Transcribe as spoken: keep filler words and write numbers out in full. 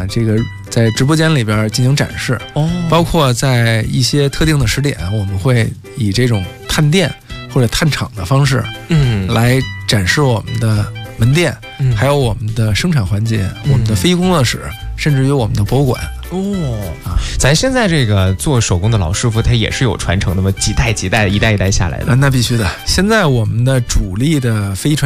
这个在直播间里边进行展示，哦，包括在一些特定的时点，我们会以这种探店或者探厂的方式，嗯，来展示我们的门店，嗯，还有我们的生产环节，嗯，我们的飞机工作室，甚至于我们的博物馆。 哦，啊，咱现在这个做手工的老师傅，他也是有传承的吗？几代几代，一代一代下来的？ 啊，那必须的。现在我们的主力的飞机传